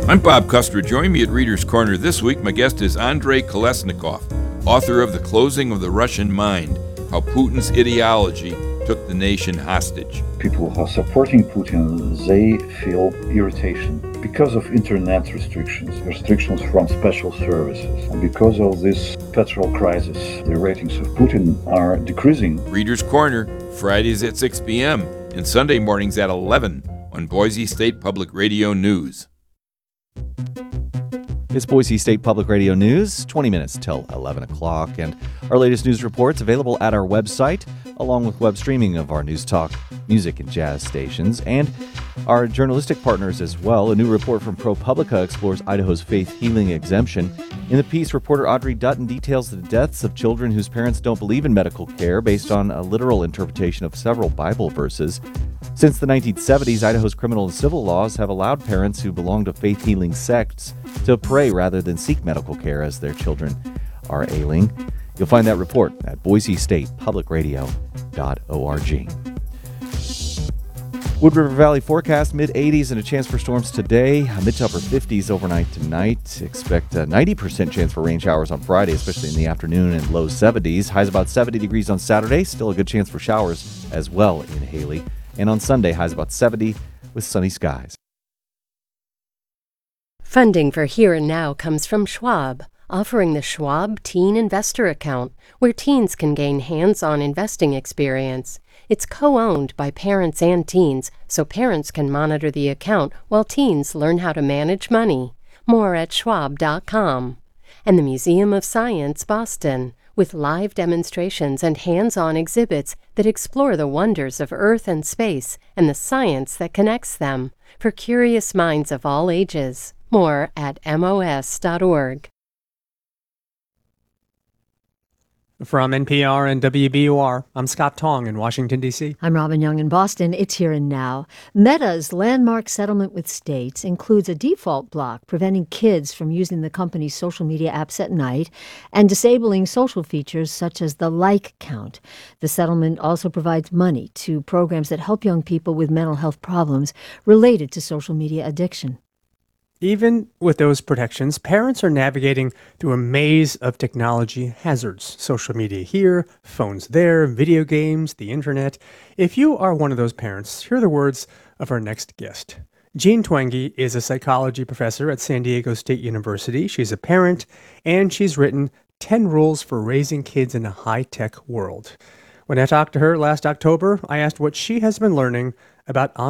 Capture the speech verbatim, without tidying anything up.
I'm Bob Custer. Join me at Reader's Corner this week. My guest is Andrei Kolesnikov, author of The Closing of the Russian Mind, How Putin's Ideology Took the Nation Hostage. People who are supporting Putin, they feel irritation because of internet restrictions, restrictions from special services. And because of this petrol crisis, the ratings of Putin are decreasing. Reader's Corner, Fridays at six p.m. and Sunday mornings at eleven on Boise State Public Radio News. It's Boise State Public Radio News, twenty minutes till eleven o'clock, and our latest news reports available at our website, along with web streaming of our news talk, music, and jazz stations, and our journalistic partners as well. A new report from ProPublica explores Idaho's faith healing exemption. In the piece, reporter Audrey Dutton details the deaths of children whose parents don't believe in medical care based on a literal interpretation of several Bible verses. Since the nineteen seventies, Idaho's criminal and civil laws have allowed parents who belong to faith-healing sects to pray rather than seek medical care as their children are ailing. You'll find that report at boise state public radio dot org. Wood River Valley forecast, mid eighties and a chance for storms today, mid to upper fifties overnight tonight. Expect a ninety percent chance for rain showers on Friday, especially in the afternoon, and low seventies. Highs about seventy degrees on Saturday, still a good chance for showers as well in Haley. And on Sunday, highs about seventy with sunny skies. Funding for Here and Now comes from Schwab, offering the Schwab Teen Investor Account, where teens can gain hands-on investing experience. It's co-owned by parents and teens, so parents can monitor the account while teens learn how to manage money. More at schwab dot com. And the Museum of Science, Boston, with live demonstrations and hands-on exhibits that explore the wonders of Earth and space and the science that connects them, for curious minds of all ages. More at M O S dot org. From N P R and W B U R, I'm Scott Tong in Washington, D C I'm Robin Young in Boston. It's Here and Now. Meta's landmark settlement with states includes a default block preventing kids from using the company's social media apps at night and disabling social features such as the like count. The settlement also provides money to programs that help young people with mental health problems related to social media addiction. Even with those protections, parents are navigating through a maze of technology hazards. Social media here, phones there, video games, the internet. If you are one of those parents, here are the words of our next guest. Jean Twenge is a psychology professor at San Diego State University. She's a parent, and she's written ten Rules for Raising Kids in a High-Tech World. When I talked to her last October, I asked what she has been learning about